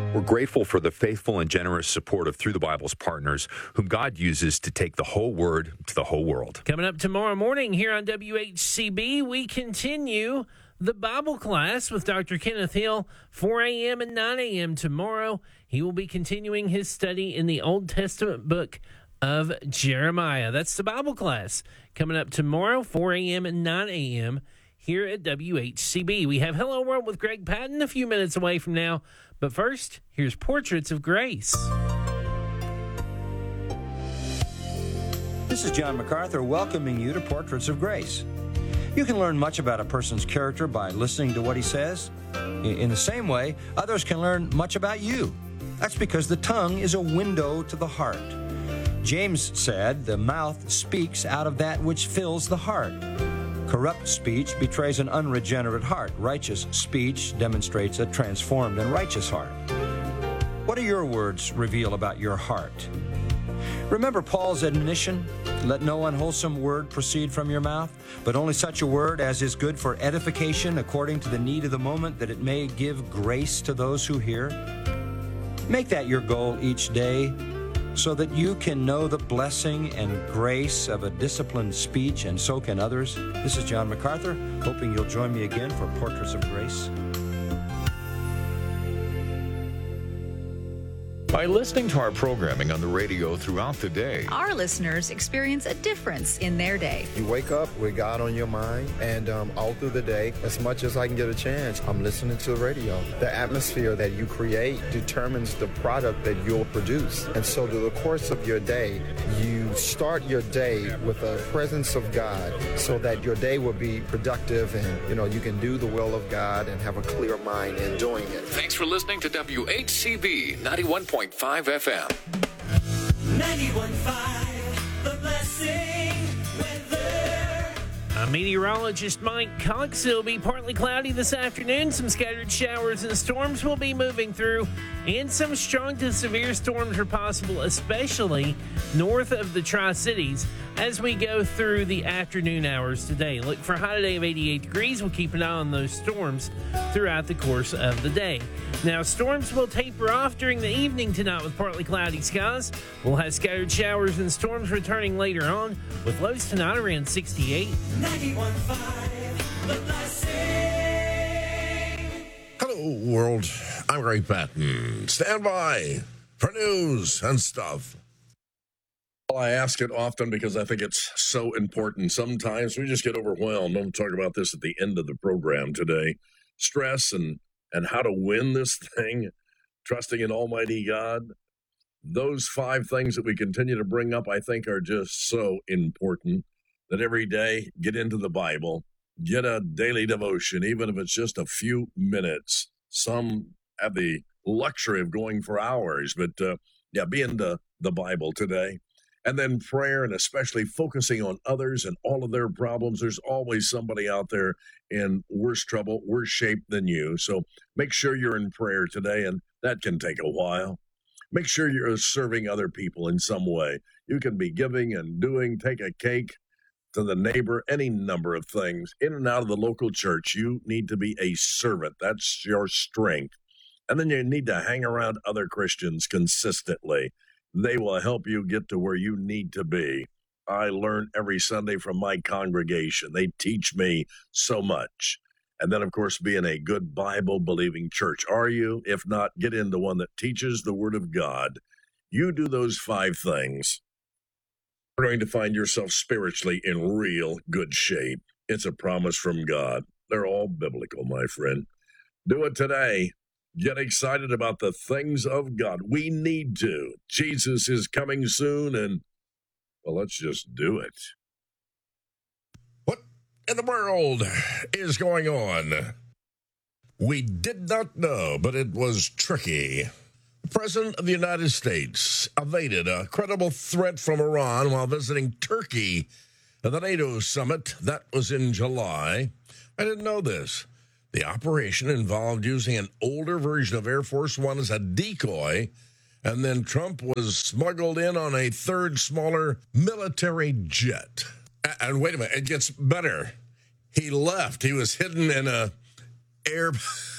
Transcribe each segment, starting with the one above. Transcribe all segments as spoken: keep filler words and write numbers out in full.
We're grateful for the faithful and generous support of Through the Bible's partners, whom God uses to take the whole word to the whole world. Coming up tomorrow morning here on W H C B, we continue the Bible class with Doctor Kenneth Hill, four a.m. and nine a.m. tomorrow. He will be continuing his study in the Old Testament book of Jeremiah. That's the Bible class coming up tomorrow, four a.m. and nine a.m. here at W H C B. We have Hello World with Greg Patton a few minutes away from now. But first, here's Portraits of Grace. This is John MacArthur welcoming you to Portraits of Grace. You can learn much about a person's character by listening to what he says. In the same way, others can learn much about you. That's because the tongue is a window to the heart. James said, "The mouth speaks out of that which fills the heart." Corrupt speech betrays an unregenerate heart. Righteous speech demonstrates a transformed and righteous heart. What do your words reveal about your heart? Remember Paul's admonition, "Let no unwholesome word proceed from your mouth, but only such a word as is good for edification according to the need of the moment, that it may give grace to those who hear." Make that your goal each day, so that you can know the blessing and grace of a disciplined speech, and so can others. This is John MacArthur, hoping you'll join me again for Portraits of Grace. By listening to our programming on the radio throughout the day, our listeners experience a difference in their day. You wake up with God on your mind, and um, all through the day, as much as I can get a chance, I'm listening to the radio. The atmosphere that you create determines the product that you'll produce. And so through the course of your day, you start your day with a presence of God, so that your day will be productive, and you know you can do the will of God and have a clear mind in doing it. Thanks for listening to W H C B ninety-one point five F M. ninety-one point five, The Blessing Weather. I'm meteorologist Mike Cox. It'll be partly cloudy this afternoon. Some scattered showers and storms will be moving through, and some strong to severe storms are possible, especially north of the Tri-Cities as we go through the afternoon hours today. Look for a high today of eighty-eight degrees. We'll keep an eye on those storms throughout the course of the day. Now, storms will taper off during the evening tonight with partly cloudy skies. We'll have scattered showers and storms returning later on, with lows tonight around sixty-eight. ninety-one point five, The Blessing. Hello, world. I'm Greg Patton. Stand by for news and stuff. Well, I ask it often because I think it's so important. Sometimes we just get overwhelmed. I'm talking about this at the end of the program today. Stress and, and how to win this thing, trusting in Almighty God. Those five things that we continue to bring up, I think, are just so important that every day get into the Bible, get a daily devotion, even if it's just a few minutes. Some have the luxury of going for hours, but uh, yeah, be into the Bible today. And then prayer, and especially focusing on others and all of their problems. There's always somebody out there in worse trouble, worse shape than you. So make sure you're in prayer today, and that can take a while. Make sure you're serving other people in some way. You can be giving and doing, take a cake to the neighbor, any number of things. In and out of the local church, you need to be a servant. That's your strength. And then you need to hang around other Christians consistently. They will help you get to where you need to be. I learn every Sunday from my congregation. They teach me so much. And then, of course, be in a good Bible-believing church. Are you? If not, get into one that teaches the Word of God. You do those five things. You're going to find yourself spiritually in real good shape. It's a promise from God. They're all biblical, my friend. Do it today. Get excited about the things of God. We need to. Jesus is coming soon, and, well, let's just do it. What in the world is going on? We did not know, but it was tricky. The President of the United States evaded a credible threat from Iran while visiting Turkey at the NATO summit. That was in July. I didn't know this. The operation involved using an older version of Air Force One as a decoy, and then Trump was smuggled in on a third, smaller military jet. And wait a minute, it gets better. He left. He was hidden in a air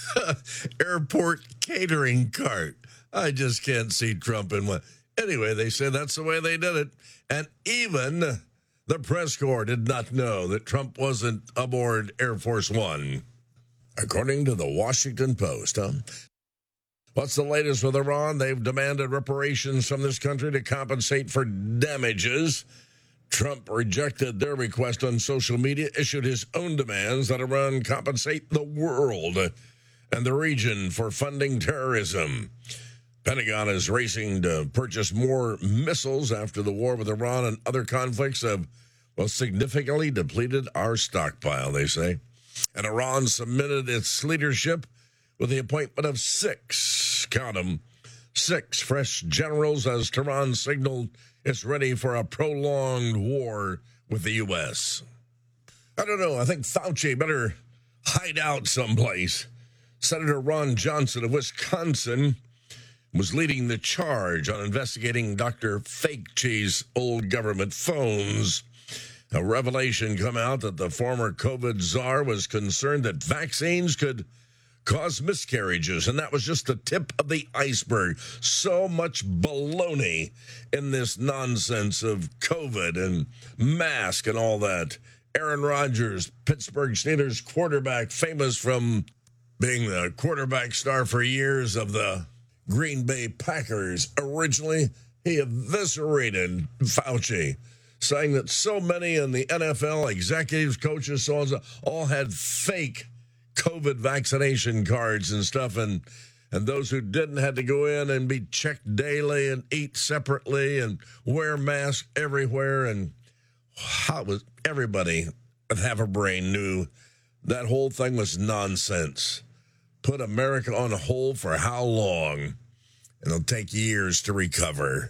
airport catering cart. I just can't see Trump in one. Anyway, they said that's the way they did it. And even the press corps did not know that Trump wasn't aboard Air Force One. According to the Washington Post, huh? What's the latest with Iran? They've demanded reparations from this country to compensate for damages. Trump rejected their request on social media, issued his own demands that Iran compensate the world and the region for funding terrorism. Pentagon is racing to purchase more missiles after the war with Iran and other conflicts have, well, significantly depleted our stockpile, they say. And Iran submitted its leadership with the appointment of six, count them, six fresh generals as Tehran signaled it's ready for a prolonged war with the U S. I don't know, I think Fauci better hide out someplace. Senator Ron Johnson of Wisconsin was leading the charge on investigating Doctor Fauci's old government phones. A revelation come out that the former COVID czar was concerned that vaccines could cause miscarriages, and that was just the tip of the iceberg. So much baloney in this nonsense of COVID and mask and all that. Aaron Rodgers, Pittsburgh Steelers quarterback, famous from being the quarterback star for years of the Green Bay Packers. Originally, he eviscerated Fauci, saying that so many in the N F L, executives, coaches, so on, so all had fake COVID vaccination cards and stuff, and and those who didn't had to go in and be checked daily and eat separately and wear masks everywhere. And how was everybody that have a brain knew that whole thing was nonsense. Put America on hold for how long? And it'll take years to recover.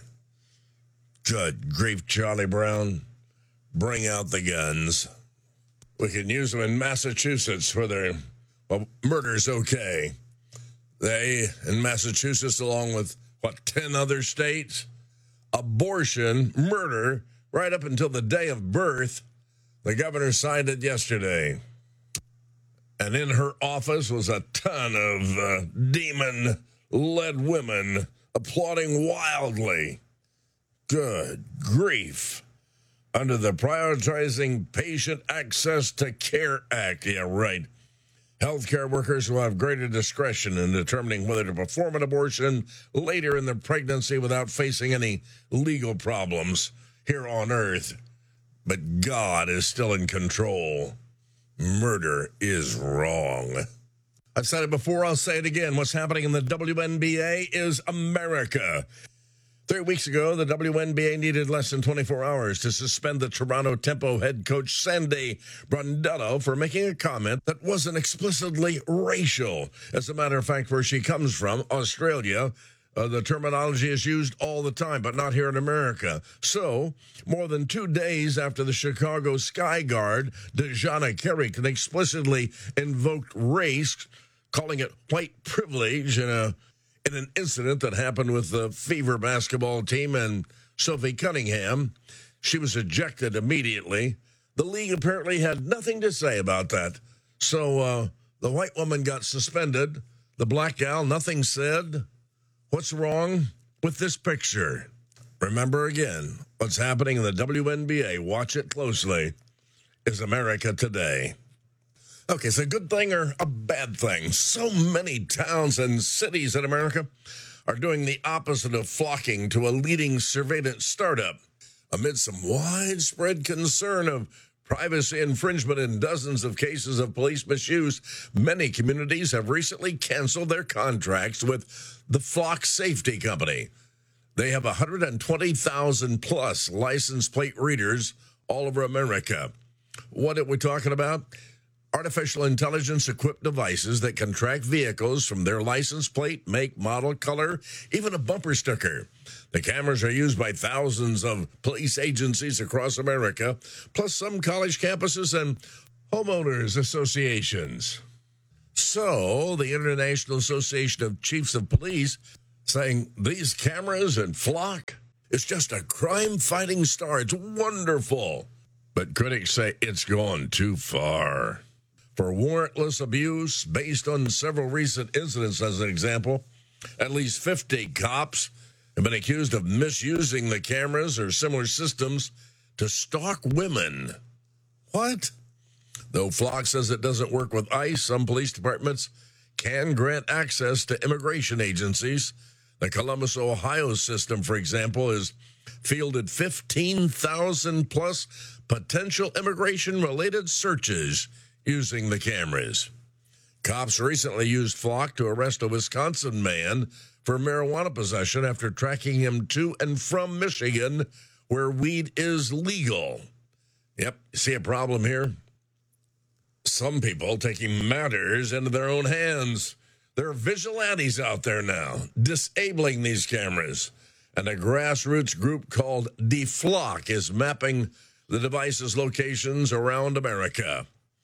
Good grief, Charlie Brown. Bring out the guns. We can use them in Massachusetts where they're, well, murder's okay. They, in Massachusetts, along with, what, ten other states? Abortion, murder, right up until the day of birth. The governor signed it yesterday. And in her office was a ton of uh, demon-led women applauding wildly. Good grief. Under the Prioritizing Patient Access to Care Act. Yeah, right. Healthcare workers will have greater discretion in determining whether to perform an abortion later in the pregnancy without facing any legal problems here on Earth. But God is still in control. Murder is wrong. I've said it before, I'll say it again. What's happening in the W N B A is America. Three weeks ago, the W N B A needed less than twenty-four hours to suspend the Toronto Tempo head coach Sandy Brondello for making a comment that wasn't explicitly racial. As a matter of fact, where she comes from, Australia, Uh, the terminology is used all the time, but not here in America. So, more than two days after the Chicago Sky Guard, Dejana Carrick explicitly invoked race, calling it white privilege in a in an incident that happened with the Fever basketball team and Sophie Cunningham. She was ejected immediately. The league apparently had nothing to say about that. So uh, the white woman got suspended. The black gal, nothing said. What's wrong with this picture? Remember again, what's happening in the W N B A, watch it closely, is America today. Okay, so a good thing or a bad thing? So many towns and cities in America are doing the opposite of flocking to a leading surveillance startup amid some widespread concern of privacy infringement in dozens of cases of police misuse. Many communities have recently canceled their contracts with the Flock Safety Company. They have one hundred twenty thousand plus license plate readers all over America. What are we talking about? Artificial intelligence-equipped devices that can track vehicles from their license plate, make, model, color, even a bumper sticker. The cameras are used by thousands of police agencies across America, plus some college campuses and homeowners associations. So, the International Association of Chiefs of Police saying these cameras and Flock is just a crime-fighting star. It's wonderful. But critics say it's gone too far. for warrantless abuse based on several recent incidents. As an example, at least fifty cops have been accused of misusing the cameras or similar systems to stalk women. What? Though Flock says it doesn't work with ICE, some police departments can grant access to immigration agencies. The Columbus, Ohio system, for example, has fielded fifteen thousand plus potential immigration-related searches using the cameras. Cops recently used Flock to arrest a Wisconsin man for marijuana possession after tracking him to and from Michigan, where weed is legal. Yep, see a problem here? Some people taking matters into their own hands. There are vigilantes out there now disabling these cameras. And a grassroots group called DeFlock is mapping the device's locations around America.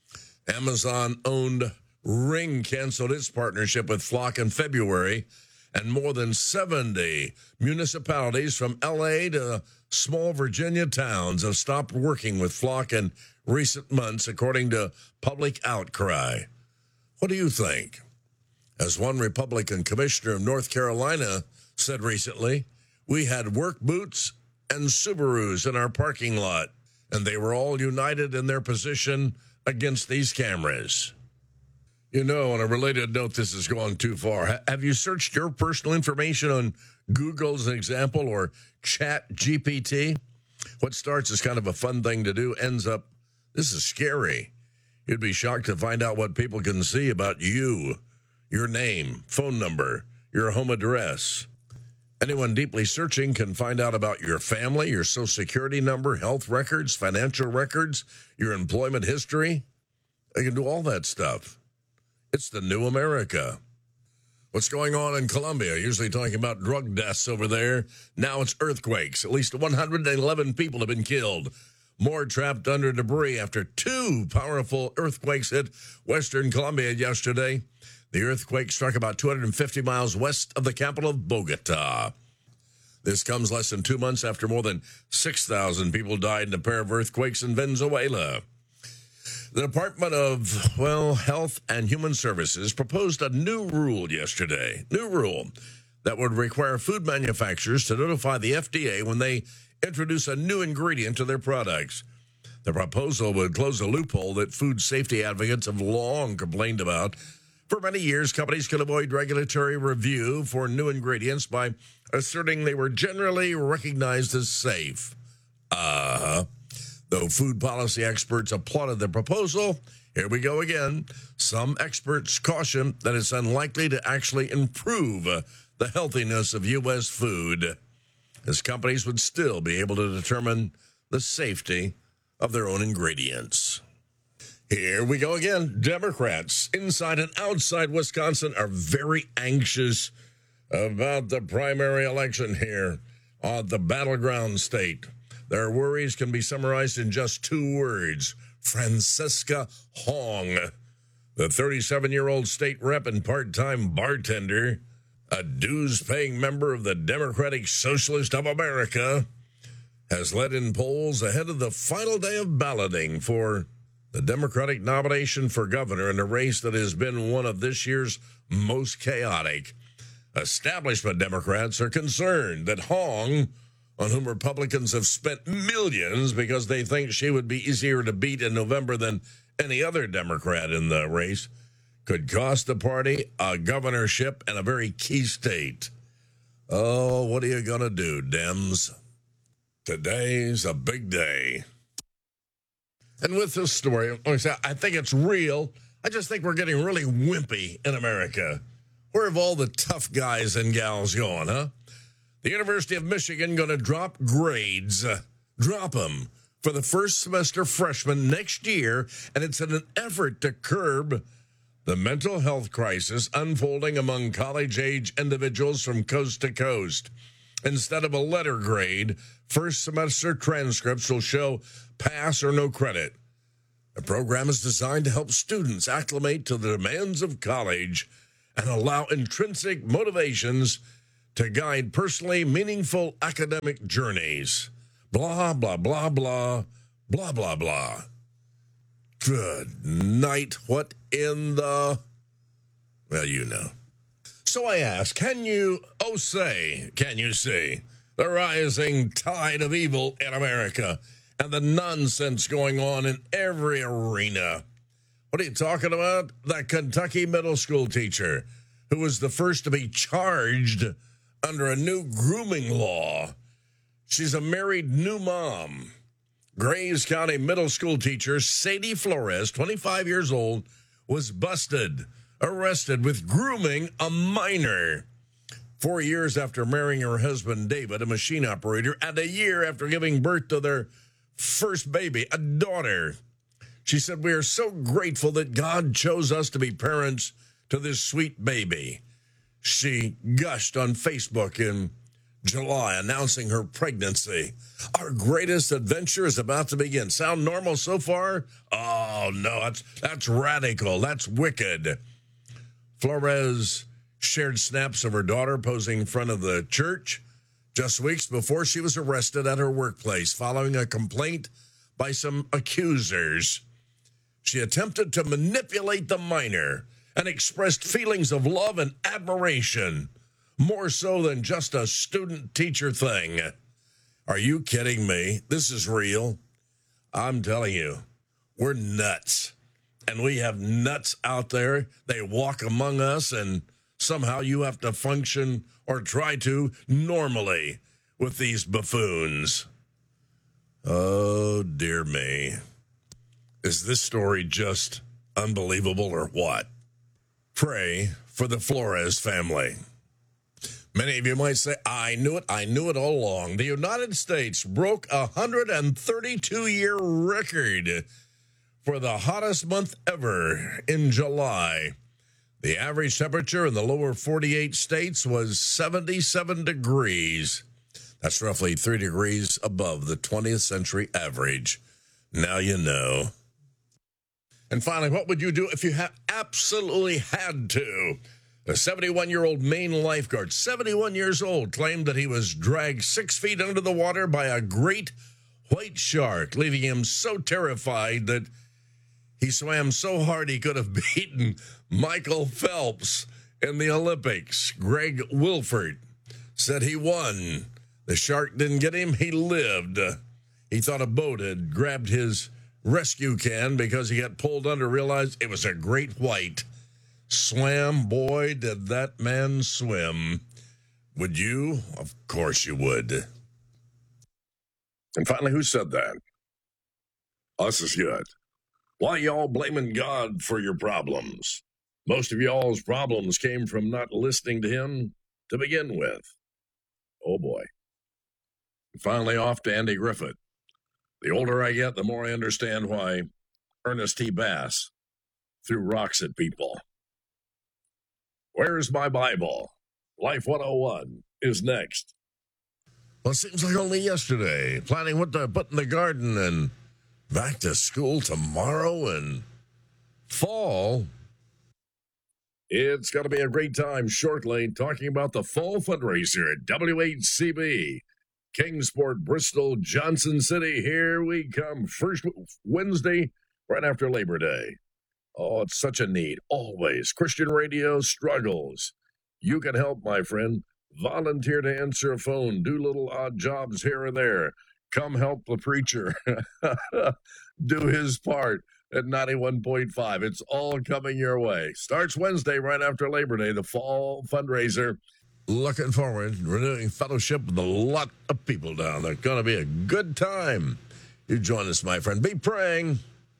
Amazon-owned Ring canceled its partnership with Flock in February, and more than seventy municipalities from L A to small Virginia towns have stopped working with Flock in recent months, according to public outcry. What do you think? As one Republican commissioner of North Carolina said recently, we had work boots and Subarus in our parking lot, and they were all united in their position against these cameras. You know, on a related note, this is going too far. Have you searched your personal information on Google as an example, or Chat G P T? What starts as kind of a fun thing to do ends up, this is scary. You'd be shocked to find out what people can see about you, your name, phone number, your home address. Anyone deeply searching can find out about your family, your social security number, health records, financial records, your employment history. They can do all that stuff. It's the new America. What's going on in Colombia? Usually talking about drug deaths over there. Now it's earthquakes. At least one hundred eleven people have been killed. More trapped under debris after two powerful earthquakes hit western Colombia yesterday. The earthquake struck about two hundred fifty miles west of the capital of Bogota. This comes less than two months after more than six thousand people died in a pair of earthquakes in Venezuela. The Department of, well, Health and Human Services proposed a new rule yesterday, new rule that would require food manufacturers to notify the F D A when they introduce a new ingredient to their products. The proposal would close a loophole that food safety advocates have long complained about. For many years, companies could avoid regulatory review for new ingredients by asserting they were generally recognized as safe. Uh-huh. Though food policy experts applauded the proposal, here we go again. Some experts caution that it's unlikely to actually improve uh, the healthiness of U S food, as companies would still be able to determine the safety of their own ingredients. Here we go again. Democrats inside and outside Wisconsin are very anxious about the primary election here on the battleground state. Their worries can be summarized in just two words: Francesca Hong, the thirty-seven-year-old state rep and part-time bartender, a dues-paying member of the Democratic Socialist of America, has led in polls ahead of the final day of balloting for the Democratic nomination for governor in a race that has been one of this year's most chaotic. Establishment Democrats are concerned that Hong, on whom Republicans have spent millions because they think she would be easier to beat in November than any other Democrat in the race, could cost the party a governorship in a very key state. Oh, what are you going to do, Dems? Today's a big day. And with this story, like I said, I think it's real. I just think we're getting really wimpy in America. Where have all the tough guys and gals gone, huh? The University of Michigan going to drop grades, uh, drop them for the first semester freshmen next year, and it's in an effort to curb the mental health crisis unfolding among college-age individuals from coast to coast. Instead of a letter grade, first semester transcripts will show pass or no credit. The program is designed to help students acclimate to the demands of college and allow intrinsic motivations to guide personally meaningful academic journeys. Blah, blah, blah, blah, blah, blah, blah. Good night. What in the... Well, you know. So I ask, can you, oh say, can you see the rising tide of evil in America and the nonsense going on in every arena? What are you talking about? That Kentucky middle school teacher who was the first to be charged under a new grooming law. She's a married new mom. Grays County middle school teacher Sadie Flores, twenty-five years old, was busted, arrested with grooming a minor. Four years after marrying her husband, David, a machine operator, and a year after giving birth to their first baby, a daughter. She said, "We are so grateful that God chose us to be parents to this sweet baby." She gushed on Facebook in July, announcing her pregnancy. "Our greatest adventure is about to begin." Sound normal so far? Oh, no, that's, that's radical. That's wicked. Flores shared snaps of her daughter posing in front of the church just weeks before she was arrested at her workplace following a complaint by some accusers. She attempted to manipulate the minor and expressed feelings of love and admiration, more so than just a student-teacher thing. Are you kidding me? This is real. I'm telling you, we're nuts. And we have nuts out there. They walk among us, and somehow you have to function or try to normally with these buffoons. Oh, dear me. Is this story just unbelievable or what? Pray for the Flores family. Many of you might say, I knew it, I knew it all along. The United States broke a one hundred thirty-two year record for the hottest month ever in July. The average temperature in the lower forty-eight states was seventy-seven degrees. That's roughly three degrees above the twentieth century average. Now you know. And finally, what would you do if you had absolutely had to? A seventy-one-year-old Maine lifeguard, seventy-one years old, claimed that he was dragged six feet under the water by a great white shark, leaving him so terrified that he swam so hard he could have beaten Michael Phelps in the Olympics. Greg Wilford said he won. The shark didn't get him. He lived. He thought a boat had grabbed his rescue can because he got pulled under, realized it was a great white. Swam, boy, did that man swim. Would you? Of course you would. And finally, who said that? Us is good. Why y'all blaming God for your problems? Most of y'all's problems came from not listening to him to begin with. Oh, boy. And finally, off to Andy Griffith. The older I get, the more I understand why Ernest T. Bass threw rocks at people. Where's my Bible? Life one oh one is next. Well, it seems like only yesterday. Planning what to put in the garden and back to school tomorrow and fall. It's going to be a great time shortly talking about the fall fundraiser at W H C B. Kingsport, Bristol, Johnson City. Here we come. First Wednesday, right after Labor Day. Oh, it's such a need. Always. Christian radio struggles. You can help, my friend. Volunteer to answer a phone. Do little odd jobs here and there. Come help the preacher. Do his part at ninety-one point five. It's all coming your way. Starts Wednesday right after Labor Day, the fall fundraiser. Looking forward to renewing fellowship with a lot of people down there. Going to be a good time. You join us, my friend. Be praying.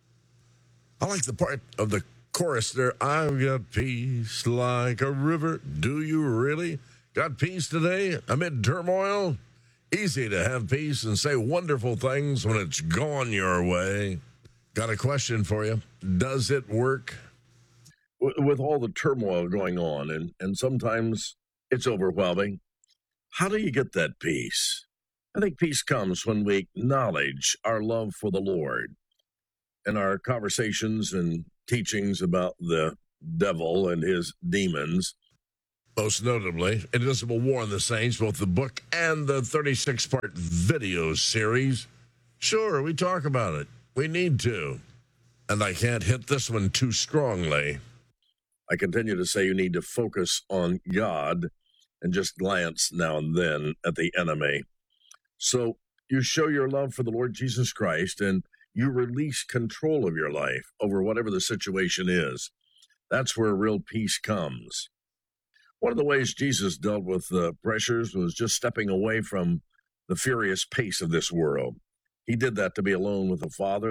I like the part of the chorus there. I've got peace like a river. Do you really? Got peace today amid turmoil? Easy to have peace and say wonderful things when it's gone your way. Got a question for you. Does it work? With all the turmoil going on, and, and sometimes it's overwhelming, how do you get that peace? I think peace comes when we acknowledge our love for the Lord. In our conversations and teachings about the devil and his demons, most notably, Invisible War in the Saints, both the book and the thirty-six part video series. Sure, we talk about it. We need to. and I can't hit this one too strongly, I continue to say you need to focus on God and just glance now and then at the enemy. So you show your love for the Lord Jesus Christ, and you release control of your life over whatever the situation is. That's where real peace comes. One of the ways Jesus dealt with the pressures was just stepping away from the furious pace of this world. He did that to be alone with the Father.